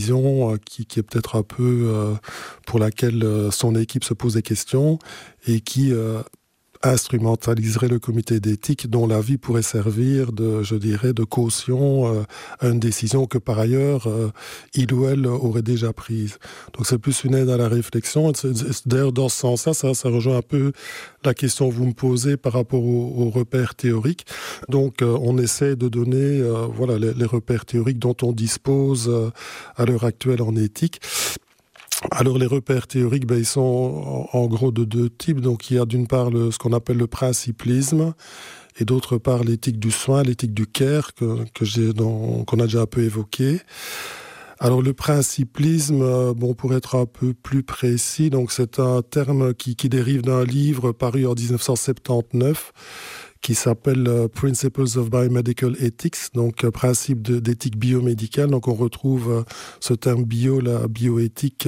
qui est peut-être un peu pour laquelle son équipe se pose des questions et qui instrumentaliserait le comité d'éthique dont l'avis pourrait servir de caution à une décision que par ailleurs il ou elle aurait déjà prise. Donc c'est plus une aide à la réflexion. D'ailleurs dans ce sens-là, ça rejoint un peu la question que vous me posez par rapport aux repères théoriques. Donc on essaie de donner les repères théoriques dont on dispose à l'heure actuelle en éthique. Alors les repères théoriques, ils sont en gros de deux types. Donc il y a d'une part ce qu'on appelle le principlisme et d'autre part l'éthique du soin, l'éthique du care qu'on a déjà un peu évoqué. Alors le principlisme, pour être un peu plus précis, donc c'est un terme qui dérive d'un livre paru en 1979 qui s'appelle Principles of Biomedical Ethics, donc principe d'éthique biomédicale. Donc on retrouve ce terme la bioéthique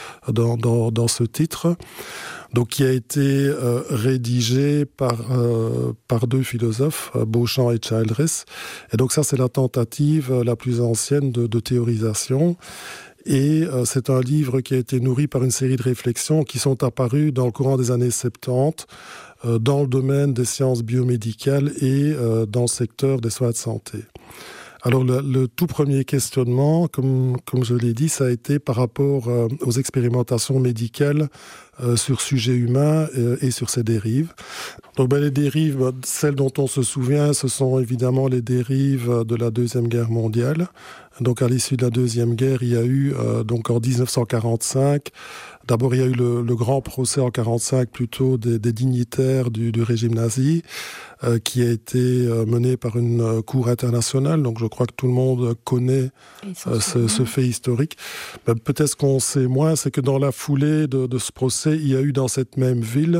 dans ce titre. Donc qui a été rédigé par deux philosophes, Beauchamp et Childress. Et donc ça, c'est la tentative la plus ancienne de théorisation. Et c'est un livre qui a été nourri par une série de réflexions qui sont apparues dans le courant des années 70 dans le domaine des sciences biomédicales et dans le secteur des soins de santé. Alors le tout premier questionnement, comme je l'ai dit, ça a été par rapport aux expérimentations médicales sur sujets humains et sur ses dérives. Donc les dérives, celles dont on se souvient, ce sont évidemment les dérives de la Deuxième Guerre mondiale. Donc à l'issue de la Deuxième Guerre, il y a eu donc en 1945, d'abord il y a eu le grand procès en 1945 plutôt des dignitaires du régime nazi, qui a été mené par une cour internationale. Donc je crois que tout le monde connaît ce fait historique. Mais peut-être ce qu'on sait moins, c'est que dans la foulée de ce procès, il y a eu dans cette même ville,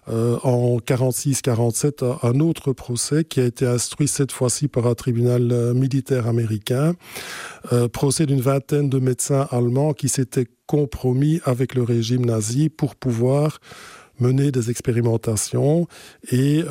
en 46-47, un autre procès qui a été instruit cette fois-ci par un tribunal militaire américain. Procès d'une vingtaine de médecins allemands qui s'étaient compromis avec le régime nazi pour pouvoir mener des expérimentations et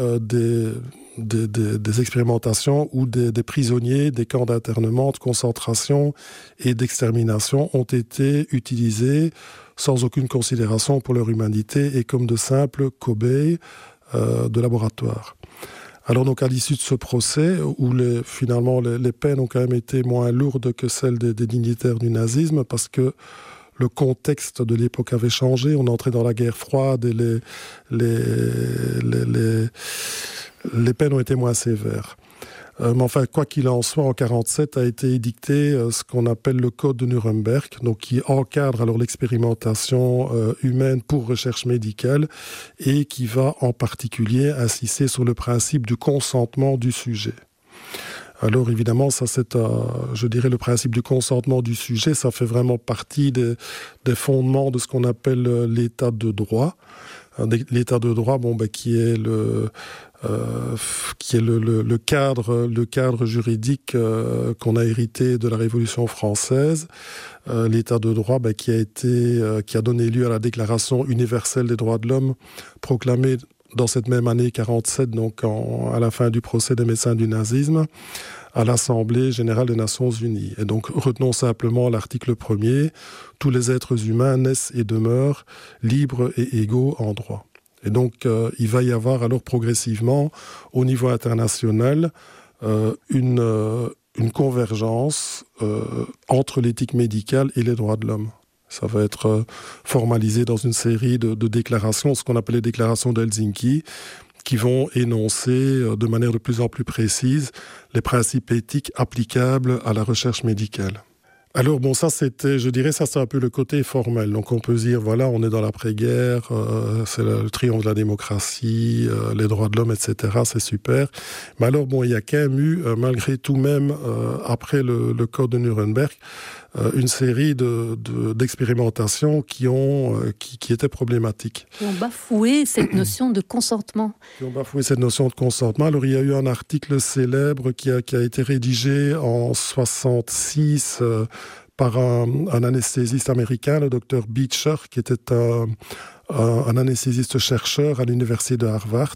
des expérimentations où des prisonniers des camps d'internement, de concentration et d'extermination ont été utilisés sans aucune considération pour leur humanité et comme de simples cobayes de laboratoire. Alors donc à l'issue de ce procès, où finalement les peines ont quand même été moins lourdes que celles des dignitaires du nazisme, parce que le contexte de l'époque avait changé, on entrait dans la guerre froide et les peines ont été moins sévères. Mais enfin, quoi qu'il en soit, en 1947 a été édicté ce qu'on appelle le Code de Nuremberg, donc qui encadre alors l'expérimentation humaine pour recherche médicale et qui va en particulier insister sur le principe du consentement du sujet. Alors évidemment, ça c'est, le principe du consentement du sujet, ça fait vraiment partie des fondements de ce qu'on appelle l'état de droit. L'état de droit, qui est le cadre juridique qu'on a hérité de la Révolution française. L'état de droit qui a donné lieu à la Déclaration universelle des droits de l'homme, proclamée dans cette même année 1947, donc à la fin du procès des médecins du nazisme, à l'Assemblée générale des Nations unies. Et donc, retenons simplement l'article 1er, « Tous les êtres humains naissent et demeurent libres et égaux en droit ». Et donc, il va y avoir alors progressivement, au niveau international, une convergence entre l'éthique médicale et les droits de l'homme. Ça va être formalisé dans une série de déclarations, ce qu'on appelle les déclarations d'Helsinki, qui vont énoncer de manière de plus en plus précise les principes éthiques applicables à la recherche médicale. Alors ça c'était, ça c'est un peu le côté formel. Donc on peut se dire, voilà, on est dans l'après-guerre, c'est le triomphe de la démocratie, les droits de l'homme, etc., c'est super. Mais alors il y a quand même eu, malgré tout même, après le Code de Nuremberg, une série d'expérimentations qui étaient problématiques. Qui ont bafoué cette notion de consentement. Alors il y a eu un article célèbre qui a été rédigé en 1966 par un anesthésiste américain, le docteur Beecher, qui était un anesthésiste-chercheur à l'université de Harvard,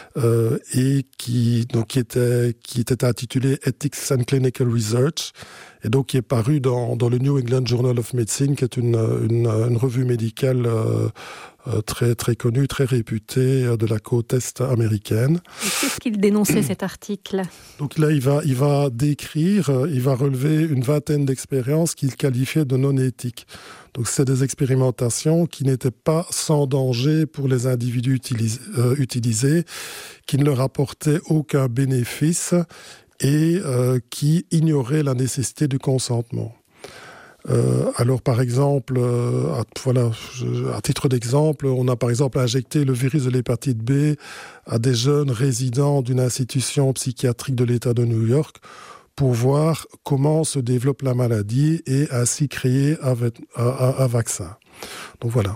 et qui était intitulé Ethics and Clinical Research. et donc qui est paru dans le New England Journal of Medicine, qui est une revue médicale très, très connue, très réputée de la côte est américaine. Et qu'est-ce qu'il dénonçait cet article ? Donc là, il va décrire, il va relever une vingtaine d'expériences qu'il qualifiait de non éthiques. Donc c'est des expérimentations qui n'étaient pas sans danger pour les individus utilisés, qui ne leur apportaient aucun bénéfice et qui ignoraient la nécessité du consentement. Alors par exemple, à titre d'exemple, on a par exemple injecté le virus de l'hépatite B à des jeunes résidents d'une institution psychiatrique de l'État de New York pour voir comment se développe la maladie et ainsi créer un vaccin. Donc voilà,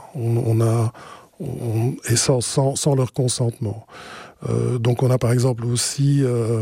et sans leur consentement. Donc on a par exemple aussi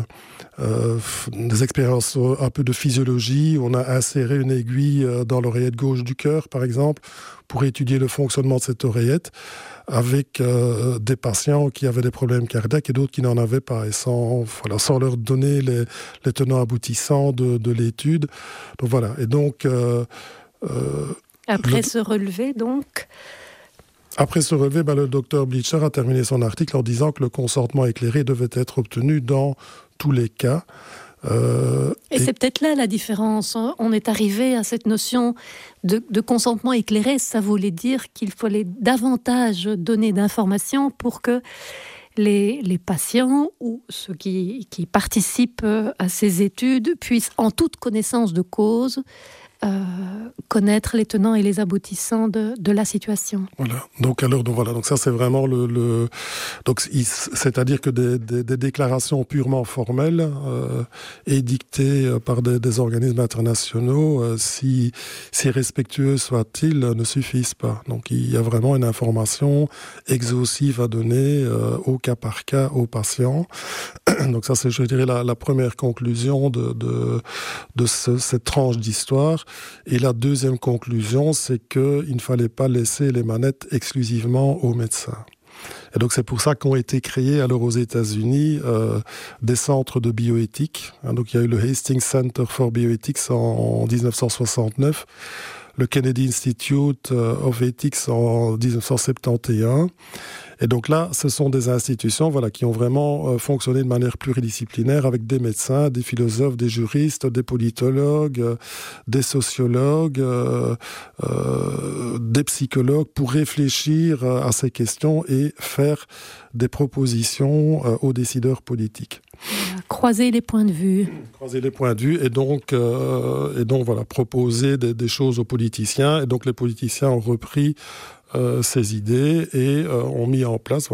des expériences un peu de physiologie. On a inséré une aiguille dans l'oreillette gauche du cœur, par exemple, pour étudier le fonctionnement de cette oreillette, avec des patients qui avaient des problèmes cardiaques et d'autres qui n'en avaient pas, et sans leur donner les tenants aboutissants de l'étude. Donc voilà. Et donc après ce relevé, donc. Après ce relevé, le docteur Bleacher a terminé son article en disant que le consentement éclairé devait être obtenu dans tous les cas. Et c'est peut-être là la différence. On est arrivé à cette notion de consentement éclairé. Ça voulait dire qu'il fallait davantage donner d'informations pour que les patients ou ceux qui participent à ces études puissent, en toute connaissance de cause, connaître les tenants et les aboutissants de la situation. Voilà. Donc ça c'est vraiment c'est-à-dire que des déclarations purement formelles édictées par des organismes internationaux, si respectueux soient-ils, ne suffisent pas. Donc il y a vraiment une information exhaustive à donner au cas par cas aux patients. Donc ça c'est, je dirais, la première conclusion de cette tranche d'histoire. Et la deuxième conclusion, c'est qu'il ne fallait pas laisser les manettes exclusivement aux médecins. Et donc c'est pour ça qu'ont été créés alors aux États-Unis des centres de bioéthique. Donc il y a eu le Hastings Center for Bioethics en 1969, le Kennedy Institute of Ethics en 1971. Et donc là, ce sont des institutions qui ont vraiment fonctionné de manière pluridisciplinaire avec des médecins, des philosophes, des juristes, des politologues, des sociologues, des psychologues pour réfléchir à ces questions et faire des propositions aux décideurs politiques. Croiser les points de vue. Croiser les points de vue et donc proposer des choses aux politiciens. Et donc les politiciens ont repris ces idées et ont mis en place,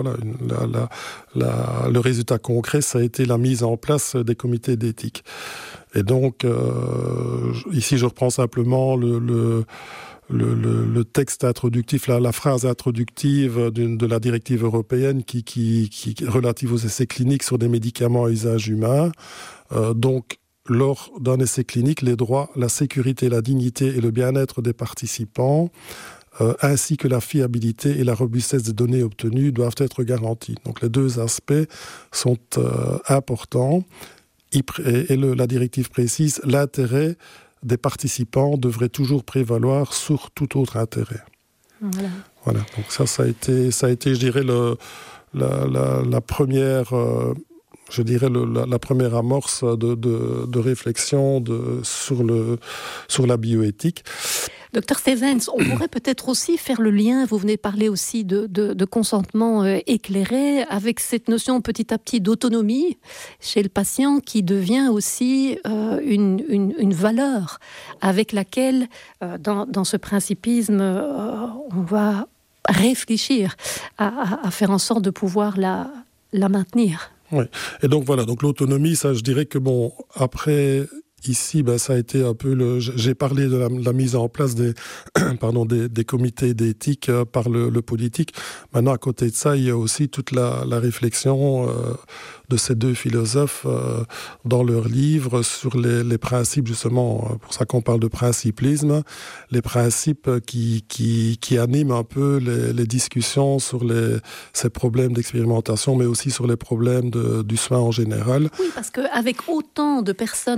le résultat concret, ça a été la mise en place des comités d'éthique. Et donc, ici je reprends simplement le texte introductif, la phrase introductive de la directive européenne qui relative aux essais cliniques sur des médicaments à usage humain. Donc, lors d'un essai clinique, les droits, la sécurité, la dignité et le bien-être des participants ainsi que la fiabilité et la robustesse des données obtenues doivent être garantis. Donc les deux aspects sont importants et la directive précise l'intérêt des participants devrait toujours prévaloir sur tout autre intérêt. Voilà. Donc ça a été, je dirais, la première... la première amorce de réflexion sur la bioéthique. Docteur Stevens, on pourrait peut-être aussi faire le lien, vous venez parler aussi de consentement éclairé, avec cette notion petit à petit d'autonomie chez le patient qui devient aussi une valeur avec laquelle, dans ce principisme, on va réfléchir à faire en sorte de pouvoir la maintenir. Oui, et donc voilà, donc l'autonomie, ça je dirais que après... Ici, ça a été un peu j'ai parlé de la mise en place des comités d'éthique par le politique. Maintenant, à côté de ça, il y a aussi toute la réflexion de ces deux philosophes dans leurs livres sur les principes, justement, pour ça qu'on parle de principlisme, les principes qui animent un peu les discussions sur ces problèmes d'expérimentation, mais aussi sur les problèmes du soin en général. Oui, parce qu'avec autant de personnes, avec des médecins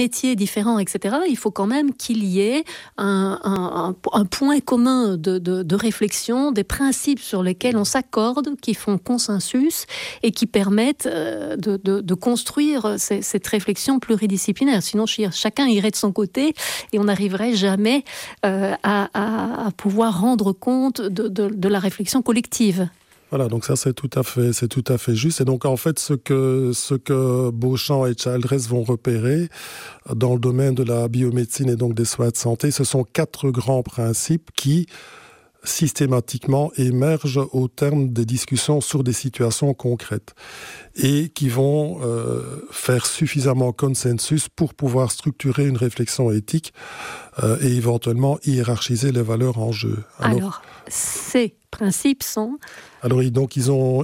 métiers différents, etc., il faut quand même qu'il y ait un point commun de réflexion, des principes sur lesquels on s'accorde, qui font consensus et qui permettent de construire cette réflexion pluridisciplinaire. Sinon, chacun irait de son côté et on n'arriverait jamais à pouvoir rendre compte de la réflexion collective. Voilà, donc ça c'est tout à fait juste. Et donc en fait, ce que Beauchamp et Childress vont repérer dans le domaine de la biomédecine et donc des soins de santé, ce sont 4 grands principes qui systématiquement émergent au terme des discussions sur des situations concrètes et qui vont faire suffisamment consensus pour pouvoir structurer une réflexion éthique et éventuellement hiérarchiser les valeurs en jeu. Alors ces principes sont... Alors donc ils ont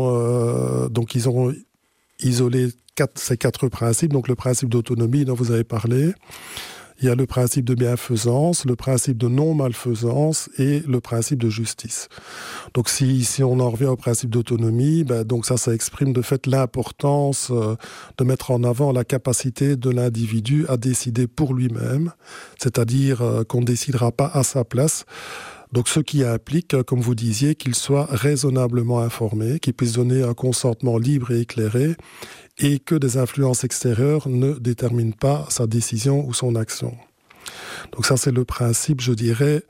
isolé ces 4 principes. Donc le principe d'autonomie dont vous avez parlé. Il y a le principe de bienfaisance, le principe de non-malfaisance et le principe de justice. Donc si on en revient au principe d'autonomie, donc ça exprime de fait l'importance de mettre en avant la capacité de l'individu à décider pour lui-même, c'est-à-dire qu'on ne décidera pas à sa place. Donc ce qui implique, comme vous disiez, qu'il soit raisonnablement informé, qu'il puisse donner un consentement libre et éclairé, et que des influences extérieures ne déterminent pas sa décision ou son action. Donc ça, c'est le principe, je dirais,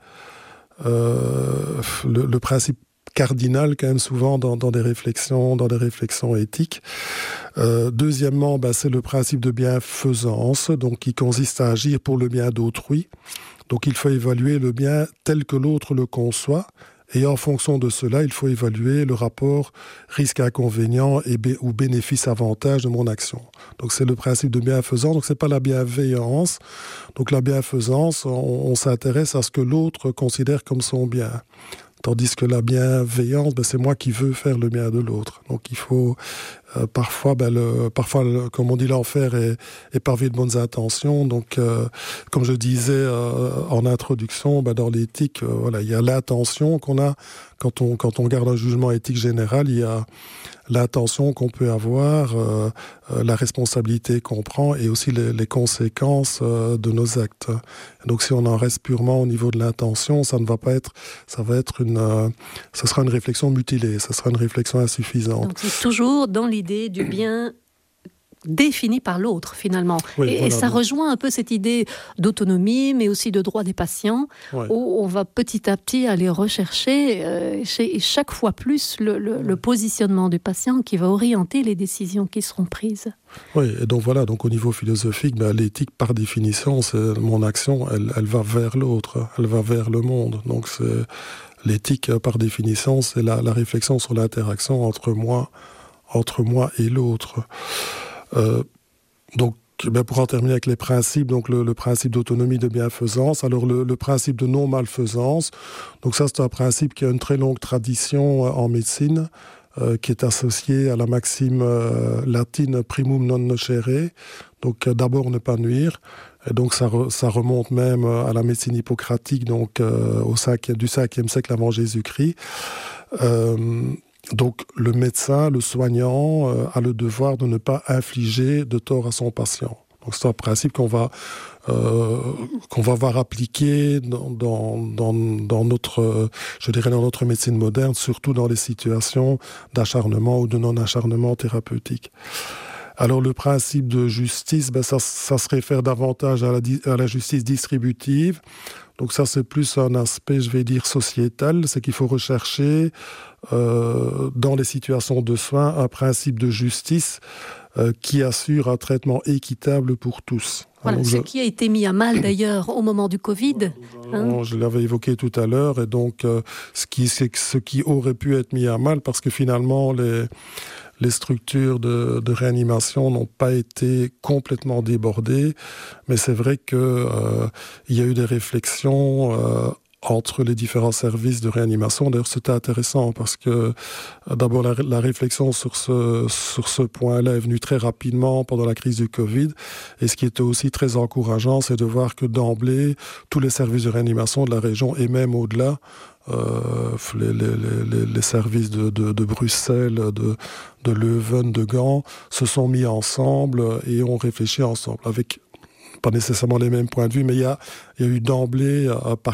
le principe cardinal quand même souvent dans des réflexions éthiques. Deuxièmement, c'est le principe de bienfaisance, donc qui consiste à agir pour le bien d'autrui. Donc il faut évaluer le bien tel que l'autre le conçoit. Et en fonction de cela, il faut évaluer le rapport risque-inconvénient ou bénéfice-avantage de mon action. Donc c'est le principe de bienfaisance, donc c'est pas la bienveillance. Donc la bienfaisance, on s'intéresse à ce que l'autre considère comme son bien. Tandis que la bienveillance, c'est moi qui veux faire le bien de l'autre. Donc il faut parfois, comme on dit, l'enfer est pavé de bonnes intentions. Donc, comme je disais en introduction, dans l'éthique, il y a l'intention qu'on a quand on garde un jugement éthique général. Il y a l'intention qu'on peut avoir, la responsabilité qu'on prend et aussi les conséquences de nos actes. Donc si on en reste purement au niveau de l'intention, ça sera une réflexion mutilée, ça sera une réflexion insuffisante. Donc c'est toujours dans l'idée du bien défini par l'autre, finalement. Oui, et ça rejoint un peu cette idée d'autonomie, mais aussi de droit des patients, où on va petit à petit aller rechercher chaque fois plus le positionnement du patient qui va orienter les décisions qui seront prises. Oui, et donc voilà, donc au niveau philosophique, l'éthique, par définition, c'est mon action, elle va vers l'autre, elle va vers le monde. Donc l'éthique, par définition, c'est la réflexion sur l'interaction entre moi et l'autre. Donc, pour en terminer avec les principes, donc le principe d'autonomie, de bienfaisance. Alors le principe de non-malfaisance, donc ça c'est un principe qui a une très longue tradition en médecine, qui est associé à la maxime latine primum non nocere, donc d'abord ne pas nuire. Et donc ça remonte même à la médecine hippocratique, donc du 5e siècle avant Jésus-Christ. Donc le médecin, le soignant, a le devoir de ne pas infliger de tort à son patient. Donc c'est un principe qu'on va voir appliquer dans notre médecine moderne, surtout dans les situations d'acharnement ou de non-acharnement thérapeutique. Alors le principe de justice, ça se réfère davantage à la justice distributive. Donc ça, c'est plus un aspect, je vais dire, sociétal. C'est qu'il faut rechercher, dans les situations de soins, un principe de justice qui assure un traitement équitable pour tous. Voilà, donc, ce qui a été mis à mal d'ailleurs au moment du Covid. Je l'avais évoqué tout à l'heure, et donc ce qui aurait pu être mis à mal, parce que finalement les structures de réanimation n'ont pas été complètement débordées, mais c'est vrai qu'il y a eu des réflexions entre les différents services de réanimation. D'ailleurs, c'était intéressant parce que d'abord la réflexion sur ce point-là est venue très rapidement pendant la crise du Covid. Et ce qui était aussi très encourageant, c'est de voir que d'emblée, tous les services de réanimation de la région et même au-delà, les services de Bruxelles, de Leuven, de Gand, se sont mis ensemble et ont réfléchi ensemble avec pas nécessairement les mêmes points de vue, mais il y a eu d'emblée,